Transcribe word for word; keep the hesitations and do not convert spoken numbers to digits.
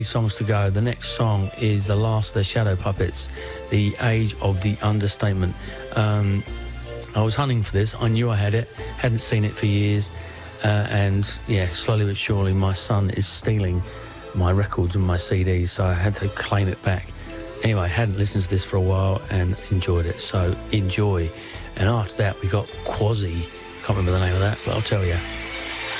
Songs to go. The next song is the last of the Shadow Puppets, The Age of the Understatement. Um, I was hunting for this. I knew I had it, hadn't seen it for years, uh, and yeah, slowly but surely my son is stealing my records and my C Ds, so I had to claim it back. Anyway, I hadn't listened to this for a while and enjoyed it, so enjoy. And after that we got Quasi, can't remember the name of that, but I'll tell you.